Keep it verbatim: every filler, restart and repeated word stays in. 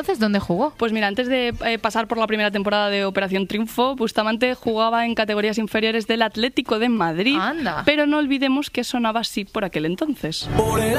Entonces, ¿dónde jugó? Pues mira, antes de eh, pasar por la primera temporada de Operación Triunfo, Bustamante jugaba en categorías inferiores del Atlético de Madrid. Anda. Pero no olvidemos que sonaba así por aquel entonces. Por el